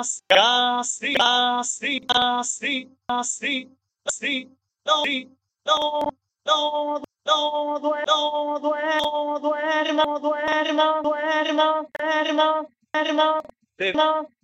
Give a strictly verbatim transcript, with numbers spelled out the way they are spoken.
así, así, así, así, así, no, no, no, no, duermo, duermo, duermo, duermo, duermo, duermo, duermo, duermo,